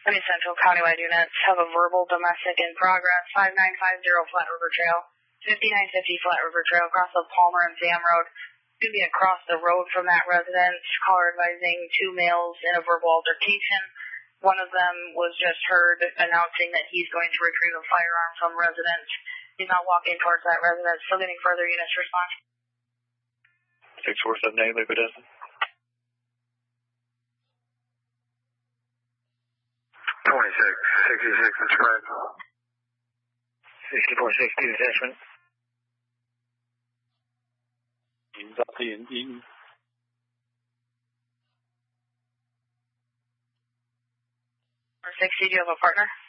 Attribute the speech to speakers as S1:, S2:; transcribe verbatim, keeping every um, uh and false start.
S1: Any Central countywide units have a verbal domestic in progress, five nine five zero Flat River Trail, fifty-nine fifty Flat River Trail, across the Palmer and Sam Road. Going to be across the road from that residence. Caller advising two males in a verbal altercation. One of them was just heard announcing that he's going to retrieve a firearm from residence. He's not walking towards that residence. Still getting further units response.
S2: six four seven eight, Liquid Destin.
S3: twenty-six sixty-six, that's correct.
S2: sixty-four sixty, detachment.
S1: sixty, do you have a partner?